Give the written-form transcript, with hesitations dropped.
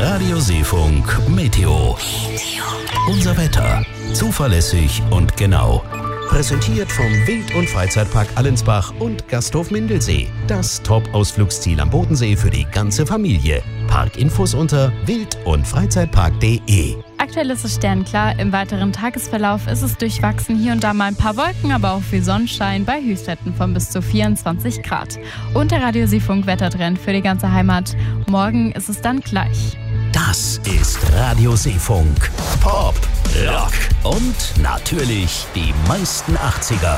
Radio Seefunk Meteo. Unser Wetter. Zuverlässig und genau. Präsentiert vom Wild- und Freizeitpark Allensbach und Gasthof Mindelsee. Das Top-Ausflugsziel am Bodensee für die ganze Familie. Parkinfos unter wild- und freizeitpark.de. Aktuell ist es sternklar. Im weiteren Tagesverlauf ist es durchwachsen. Hier und da mal ein paar Wolken, aber auch viel Sonnenschein bei Höchstwerten von bis zu 24 Grad. Und der Radio Seefunk Wettertrend für die ganze Heimat. Morgen ist es dann gleich. Das ist Radio Seefunk. Pop, Rock und natürlich die meisten 80er.